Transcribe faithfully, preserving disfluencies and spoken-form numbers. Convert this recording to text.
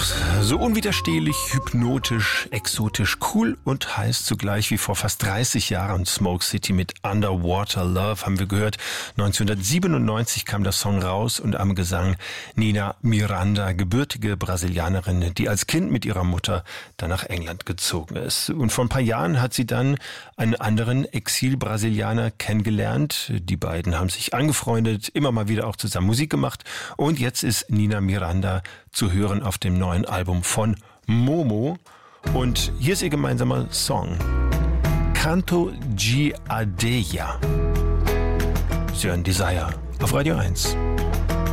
so unwiderstehlich, hypnotisch, exotisch, cool und heiß zugleich wie vor fast dreißig Jahren. Smoke City mit Underwater Love haben wir gehört. neunzehnhundertsiebenundneunzig kam der Song raus und am Gesang Nina Miranda, gebürtige Brasilianerin, die als Kind mit ihrer Mutter dann nach England gezogen ist. Und vor ein paar Jahren hat sie dann einen anderen Exil-Brasilianer kennengelernt. Die beiden haben sich angefreundet, immer mal wieder auch zusammen Musik gemacht. Und jetzt ist Nina Miranda zu hören auf dem neuen Album von Momo. Und hier ist ihr gemeinsamer Song Canto de Adeia. Sie hören Desire auf Radio eins.